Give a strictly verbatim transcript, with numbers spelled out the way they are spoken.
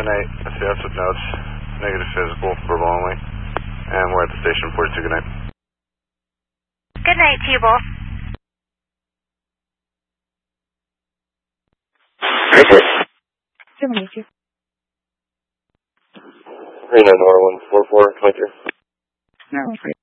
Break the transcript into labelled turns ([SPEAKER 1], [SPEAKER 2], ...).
[SPEAKER 1] Good night. S C S with notes. Negative physical, verbal only. And we're at the station forty-two. Good night.
[SPEAKER 2] Good night to you both.
[SPEAKER 3] Germany two.
[SPEAKER 4] Reno, Nor one four four, twenty-three.
[SPEAKER 3] No,